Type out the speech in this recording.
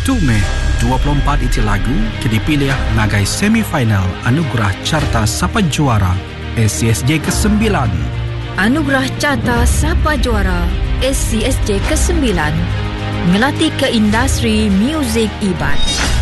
Mei 24 iti lagu ke dipilih ngagai semifinal Anugerah Carta Sapa Juara SCSJ ke-9. Anugerah Carta Sapa Juara SCSJ ke-9 ngelatih ke industri muzik Iban.